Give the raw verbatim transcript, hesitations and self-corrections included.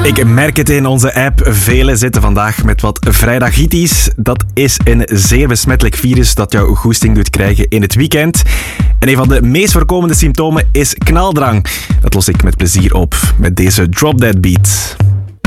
Ik merk het in onze app. Velen zitten vandaag met wat vrijdagitis. Dat is een zeer besmettelijk virus dat jouw goesting doet krijgen in het weekend. En een van de meest voorkomende symptomen is knaldrang. Dat los ik met plezier op met deze Drop That Beat.